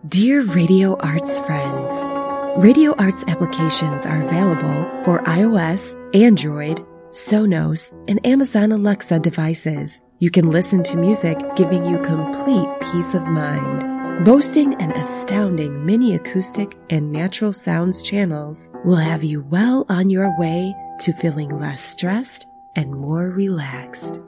Dear Radio Arts friends, Radio Arts applications are available for iOS, Android, Sonos, and Amazon Alexa devices. You can listen to music giving you complete peace of mind. Boasting an astounding mini acoustic and natural sounds channels will have you well on your way to feeling less stressed and more relaxed.